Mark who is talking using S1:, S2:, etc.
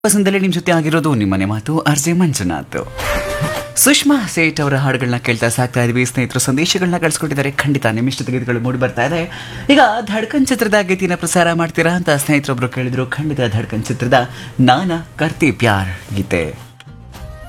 S1: ವಸಂತದಲ್ಲಿ ನಿಮ್ಮ ಜೊತೆ ಆಗಿರೋದು ನಿಮ್ಮನೆ ಮಾತು ಆರ್ಜೆ ಮಂಜುನಾಥ್. ಸುಷ್ಮಾ ಸೇಠ್ ಅವರ ಹಾಡುಗಳನ್ನ ಕೇಳ್ತಾ ಸಾಕ್ತಾ ಇದ್ವಿ. ಸ್ನೇಹಿತರು ಸಂದೇಶಗಳನ್ನ ಕಳಿಸ್ಕೊಟ್ಟಿದ್ದಾರೆ. ಖಂಡಿತ ನಿಮ್ಮಿಷ್ಟ ಗೀತೆಗಳು ಮೂಡಿ ಬರ್ತಾ ಇದೆ. ಈಗ ಧಡ್ಕನ್ ಚಿತ್ರದ ಗೀತೆನ ಪ್ರಸಾರ ಮಾಡ್ತೀರಾ ಅಂತ ಸ್ನೇಹಿತರೊಬ್ರು ಕೇಳಿದ್ರು. ಖಂಡಿತ ಧಡ್ಕನ್ ಚಿತ್ರದ ನಾನಾ ಕರ್ತಿ ಪ್ಯಾರ್ ಗೀತೆ.